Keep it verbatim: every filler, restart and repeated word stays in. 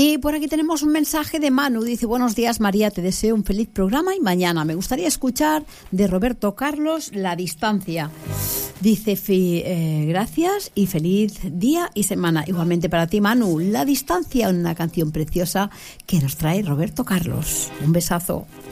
Y por aquí tenemos un mensaje de Manu. Dice: buenos días, María, te deseo un feliz programa y mañana me gustaría escuchar de Roberto Carlos La distancia. Dice: fi, eh, gracias y feliz día y semana. Igualmente para ti, Manu, La distancia, una canción preciosa que nos trae Roberto Carlos. Un besazo.